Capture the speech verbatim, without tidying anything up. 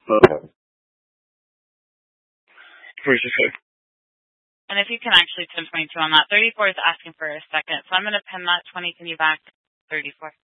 Okay. For sure. And if you can actually ten twenty-two on that, thirty-four is asking for a second. So I'm going to pin that twenty. Can you back thirty-four?